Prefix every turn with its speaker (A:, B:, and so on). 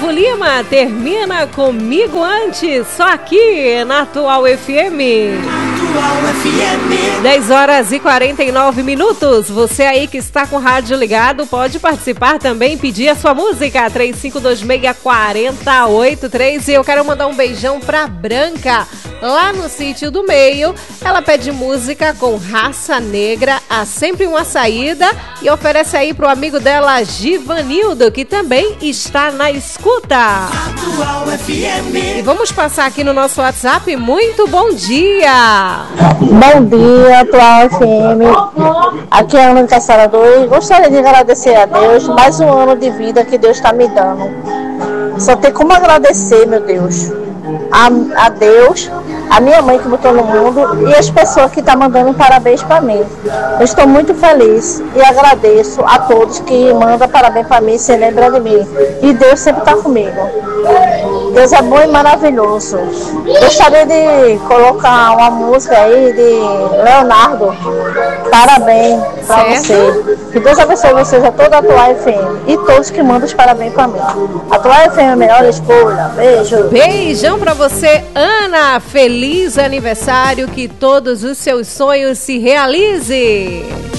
A: Gustavo Lima, termina comigo antes, só aqui na Atual FM. 10 horas e 49 minutos. Você aí que está com o rádio ligado pode participar também, pedir a sua música 3526-4083. E eu quero mandar um beijão pra Branca, lá no Sítio do Meio. Ela pede música com Raça Negra, Há Sempre Uma Saída, e oferece aí pro amigo dela, Givanildo, que também está na escuta. Atual FM. E vamos passar aqui no nosso WhatsApp. Muito bom dia!
B: Bom dia, Atual FM. Aqui é a Ana de Caçara 2. Gostaria de agradecer a Deus mais um ano de vida que Deus está me dando. Só tem como agradecer, meu Deus, a Deus, a minha mãe que botou no mundo e as pessoas que estão mandando parabéns para mim. Eu estou muito feliz e agradeço a todos que mandam parabéns para mim e se lembram de mim. E Deus sempre está comigo. Deus é bom e maravilhoso. Gostaria de colocar uma música aí de Leonardo. Parabéns para você. Que Deus abençoe você, a toda a Atual FM e todos que mandam os parabéns para mim. Atual FM é a melhor escolha. Beijo.
A: Beijão para você, Ana. Feliz aniversário, que todos os seus sonhos se realizem.